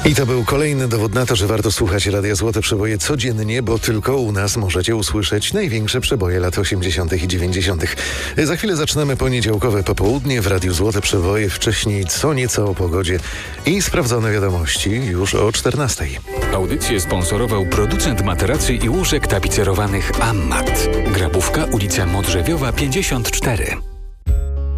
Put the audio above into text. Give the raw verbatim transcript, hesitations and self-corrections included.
I to był kolejny dowód na to, że warto słuchać Radia Złote Przeboje codziennie, bo tylko u nas możecie usłyszeć największe przeboje lat osiemdziesiątych i dziewięćdziesiątych. Za chwilę zaczynamy poniedziałkowe popołudnie w Radiu Złote Przeboje, wcześniej co nieco o pogodzie i sprawdzone wiadomości już o czternastej. Audycję sponsorował producent materacy i łóżek tapicerowanych Ammat. Grabówka, ulica Modrzewiowa pięćdziesiąt cztery.